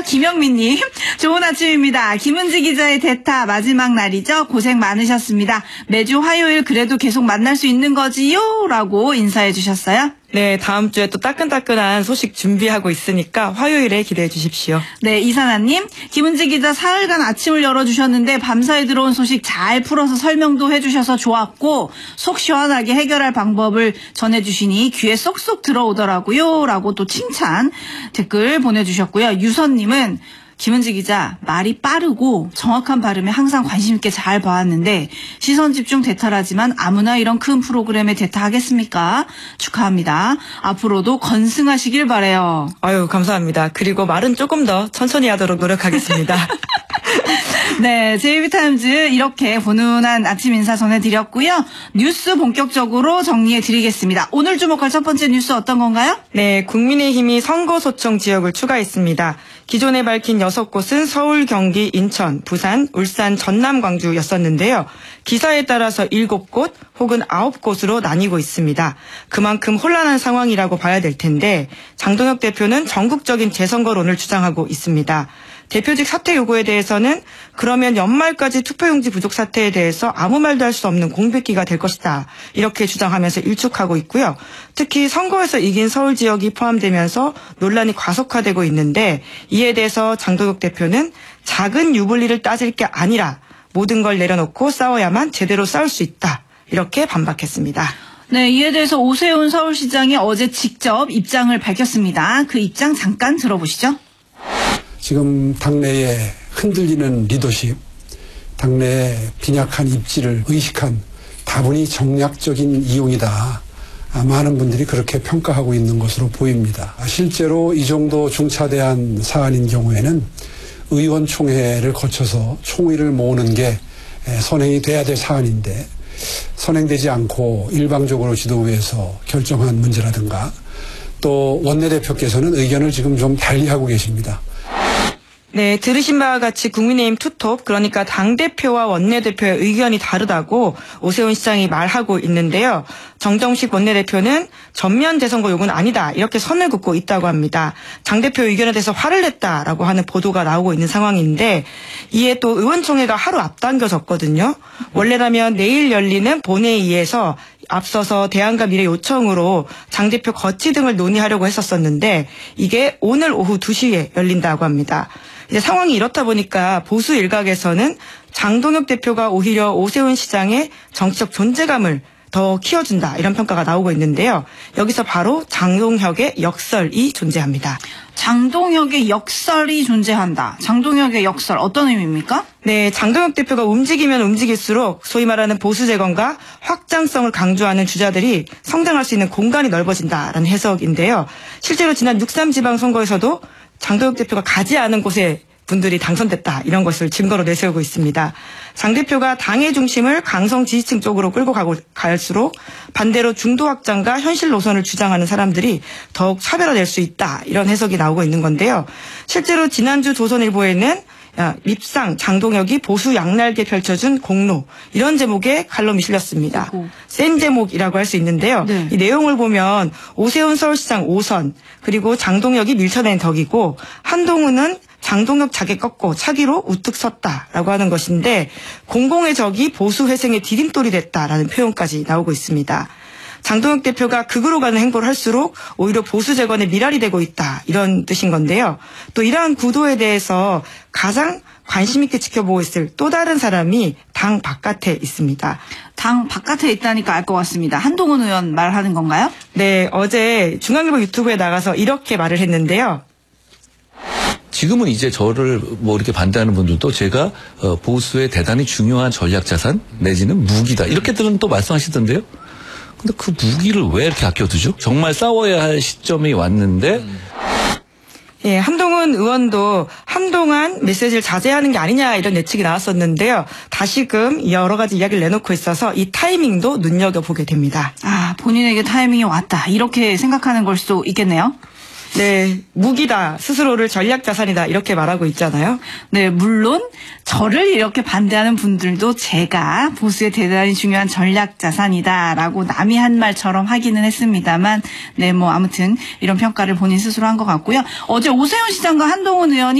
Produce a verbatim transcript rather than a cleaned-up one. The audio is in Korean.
김영민님, 좋은 아침입니다. 김은지 기자의 대타 마지막 날이죠. 고생 많으셨습니다. 매주 화요일 그래도 계속 만날 수 있는 거지요? 라고 인사해 주셨어요. 네, 다음 주에 또 따끈따끈한 소식 준비하고 있으니까 화요일에 기대해 주십시오. 네, 이사나님, 김은지 기자 사흘간 아침을 열어주셨는데 밤사이 들어온 소식 잘 풀어서 설명도 해주셔서 좋았고 속 시원하게 해결할 방법을 전해주시니 귀에 쏙쏙 들어오더라고요. 라고 또 칭찬 댓글 보내주셨고요. 유선님은 김은지 기자 말이 빠르고 정확한 발음에 항상 관심 있게 잘 봐왔는데 시선 집중 대타라지만 아무나 이런 큰 프로그램에 대타하겠습니까? 축하합니다. 앞으로도 건승하시길 바래요. 아유, 감사합니다. 그리고 말은 조금 더 천천히 하도록 노력하겠습니다. 네, 제이비타임즈 이렇게 훈훈한 아침 인사 전해드렸고요. 뉴스 본격적으로 정리해드리겠습니다. 오늘 주목할 첫 번째 뉴스 어떤 건가요? 네, 국민의힘이 선거소청 지역을 추가했습니다. 기존에 밝힌 여섯 곳은 서울, 경기, 인천, 부산, 울산, 전남, 광주였었는데요. 기사에 따라서 일곱 곳 혹은 아홉 곳으로 나뉘고 있습니다. 그만큼 혼란한 상황이라고 봐야 될 텐데 장동혁 대표는 전국적인 재선거론을 주장하고 있습니다. 대표직 사퇴 요구에 대해서는 그러면 연말까지 투표용지 부족 사태에 대해서 아무 말도 할 수 없는 공백기가 될 것이다. 이렇게 주장하면서 일축하고 있고요. 특히 선거에서 이긴 서울 지역이 포함되면서 논란이 과속화되고 있는데 이에 대해서 장동혁 대표는 작은 유불리를 따질 게 아니라 모든 걸 내려놓고 싸워야만 제대로 싸울 수 있다. 이렇게 반박했습니다. 네, 이에 대해서 오세훈 서울시장이 어제 직접 입장을 밝혔습니다. 그 입장 잠깐 들어보시죠. 지금 당내에 흔들리는 리더십, 당내의 빈약한 입지를 의식한 다분히 정략적인 이용이다. 많은 분들이 그렇게 평가하고 있는 것으로 보입니다. 실제로 이 정도 중차대한 사안인 경우에는 의원총회를 거쳐서 총의를 모으는 게 선행이 돼야 될 사안인데 선행되지 않고 일방적으로 지도부에서 결정한 문제라든가 또 원내대표께서는 의견을 지금 좀 달리하고 계십니다. 네, 들으신 바와 같이 국민의힘 투톱, 그러니까 당대표와 원내대표의 의견이 다르다고 오세훈 시장이 말하고 있는데요. 정정식 원내대표는 전면 재선거 요구는 아니다. 이렇게 선을 긋고 있다고 합니다. 당대표 의견에 대해서 화를 냈다라고 하는 보도가 나오고 있는 상황인데 이에 또 의원총회가 하루 앞당겨졌거든요. 원래라면 내일 열리는 본회의에서 앞서서 대안과 미래요청으로 당대표 거치 등을 논의하려고 했었었는데 이게 오늘 오후 두 시에 열린다고 합니다. 이제 상황이 이렇다 보니까 보수 일각에서는 장동혁 대표가 오히려 오세훈 시장의 정치적 존재감을 더 키워준다 이런 평가가 나오고 있는데요. 여기서 바로 장동혁의 역설이 존재합니다. 장동혁의 역설이 존재한다. 장동혁의 역설 어떤 의미입니까? 네, 장동혁 대표가 움직이면 움직일수록 소위 말하는 보수 재건과 확장성을 강조하는 주자들이 성장할 수 있는 공간이 넓어진다라는 해석인데요. 실제로 지난 육 삼 지방선거에서도 장동혁 대표가 가지 않은 곳에 분들이 당선됐다 이런 것을 증거로 내세우고 있습니다. 장 대표가 당의 중심을 강성 지지층 쪽으로 끌고 가고 갈수록 반대로 중도 확장과 현실 노선을 주장하는 사람들이 더욱 차별화될 수 있다 이런 해석이 나오고 있는 건데요. 실제로 지난주 조선일보에는 밉상 장동혁이 보수 양날개 펼쳐준 공로 이런 제목의 칼럼이 실렸습니다. 오. 센 제목이라고 할 수 있는데요. 네. 이 내용을 보면 오세훈 서울시장 오 선 그리고 장동혁이 밀쳐낸 덕이고 한동훈은 장동혁 자객 꺾고 차기로 우뚝 섰다라고 하는 것인데 공공의 적이 보수 회생의 디딤돌이 됐다라는 표현까지 나오고 있습니다. 장동혁 대표가 극으로 가는 행보를 할수록 오히려 보수 재건에 미랄이 되고 있다 이런 뜻인 건데요. 또 이러한 구도에 대해서 가장 관심 있게 지켜보고 있을 또 다른 사람이 당 바깥에 있습니다. 당 바깥에 있다니까 알 것 같습니다. 한동훈 의원 말하는 건가요? 네, 어제 중앙일보 유튜브에 나가서 이렇게 말을 했는데요. 지금은 이제 저를 뭐 이렇게 반대하는 분들도 제가 보수의 대단히 중요한 전략 자산 내지는 무기다 이렇게들은 또 말씀하시던데요. 근데 그 무기를 왜 이렇게 아껴두죠? 정말 싸워야 할 시점이 왔는데. 예, 한동훈 의원도 한동안 메시지를 자제하는 게 아니냐 이런 예측이 나왔었는데요. 다시금 여러 가지 이야기를 내놓고 있어서 이 타이밍도 눈여겨보게 됩니다. 아, 본인에게 타이밍이 왔다 이렇게 생각하는 걸 수도 있겠네요. 네, 무기다, 스스로를 전략 자산이다 이렇게 말하고 있잖아요. 네, 물론 저를 이렇게 반대하는 분들도 제가 보수의 대단히 중요한 전략 자산이다라고 남이 한 말처럼 하기는 했습니다만, 네, 뭐 아무튼 이런 평가를 본인 스스로 한 것 같고요. 어제 오세훈 시장과 한동훈 의원이